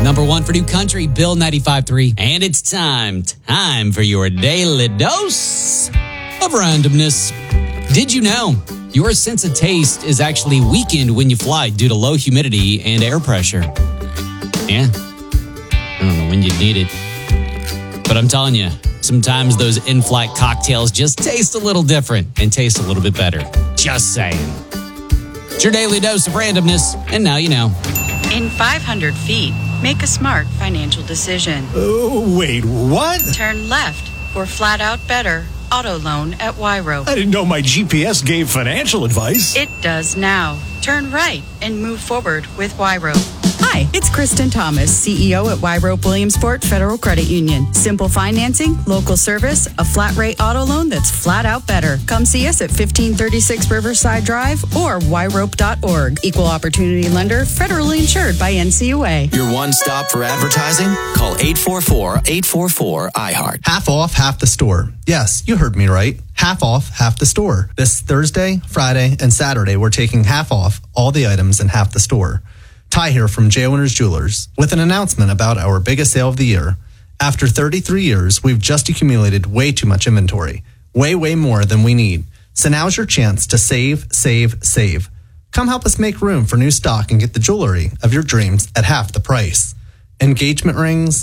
Number one for New Country, Bill 95.3. And it's time for your daily dose of randomness. Did you know your sense of taste is actually weakened when you fly due to low humidity and air pressure? Yeah. I don't know when you'd need it. But I'm telling you, sometimes those in-flight cocktails just taste a little different and taste a little bit better. Just saying. It's your daily dose of randomness, and now you know. In 500 feet, make a smart financial decision. Wait, what? Turn left for flat out better auto loan at Wyro. I didn't know my GPS gave financial advice. It does now. Turn right and move forward with Wyro. Hi, it's Kristen Thomas, CEO at Wyrope Williamsport Federal Credit Union. Simple financing, local service, a flat rate auto loan that's flat out better. Come see us at 1536 Riverside Drive or wyrope.org. Equal opportunity lender, federally insured by NCUA. Your one stop for advertising? Call 844-844-iHeart. Half off, half the store. Yes, you heard me right. Half off, half the store. This Thursday, Friday, and Saturday, we're taking half off all the items in half the store. Ty here from J. Winners Jewelers with an announcement about our biggest sale of the year. After 33 years, we've just accumulated way too much inventory. Way more than we need. So now's your chance to save. Come help us make room for new stock and get the jewelry of your dreams at half the price. Engagement rings,